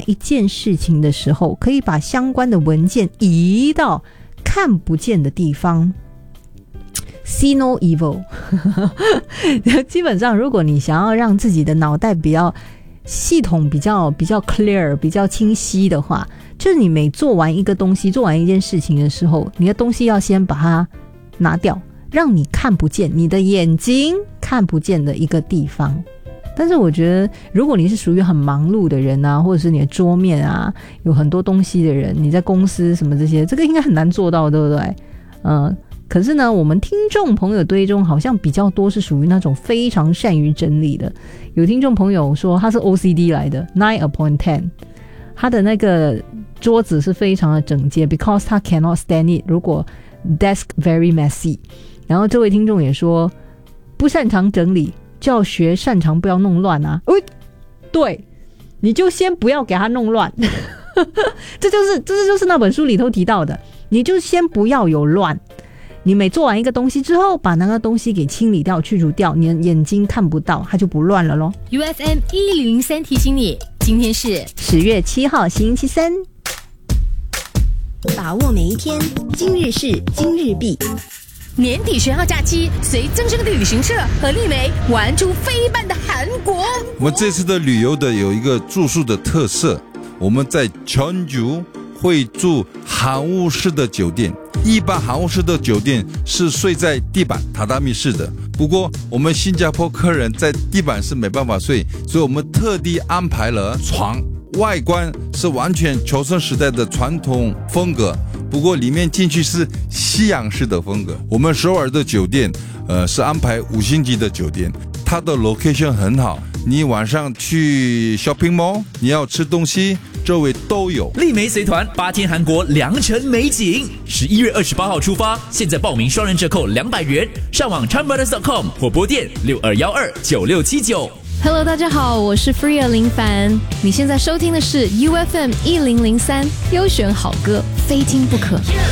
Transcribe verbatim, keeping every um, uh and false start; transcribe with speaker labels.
Speaker 1: 一件事情的时候，可以把相关的文件移到看不见的地方。See no evil 基本上如果你想要让自己的脑袋比较系统比较比较 clear 比较清晰的话，就是你每做完一个东西做完一件事情的时候，你的东西要先把它拿掉，让你看不见，你的眼睛看不见的一个地方。但是我觉得如果你是属于很忙碌的人啊，或者是你的桌面啊有很多东西的人，你在公司什么这些，这个应该很难做到，对不对？嗯、呃，可是呢我们听众朋友堆中好像比较多是属于那种非常善于整理的。有听众朋友说他是 O C D 来的 nine upon ten， 他的那个桌子是非常的整洁 because 他 cannot stand it 如果 desk very messy。 然后这位听众也说不擅长整理就要学擅长不要弄乱啊、欸、对，你就先不要给他弄乱这就是这就是那本书里头提到的，你就先不要有乱，你每做完一个东西之后把那个东西给清理掉去除掉，你的眼睛看不到它就不乱了咯。
Speaker 2: U F M 一零零三提醒你，今天是
Speaker 1: 十月七号星期三，
Speaker 3: 把握每一天，今日事今日毕。
Speaker 2: 年底学号假期，随增生的旅行社和丽梅玩出飞半的韩国。
Speaker 4: 我们这次的旅游的有一个住宿的特色，我们在천주会住韩屋式的酒店。一般韩屋式的酒店是睡在地板榻榻米式的，不过我们新加坡客人在地板是没办法睡，所以我们特地安排了床，外观是完全求生时代的传统风格，不过里面进去是西洋式的风格。我们首尔的酒店呃是安排五星级的酒店，它的 location 很好，你晚上去 shopping mall 你要吃东西周围都有。
Speaker 5: 丽梅随团八天韩国良辰美景，十一月二十八号出发，现在报名双人折扣两百元，上网 chan brothers dot com 或拨电六二一二九六七九。
Speaker 2: Hello， 大家好，我是 Freya 林凡，你现在收听的是 U F M 一零零三，优选好歌，非听不可。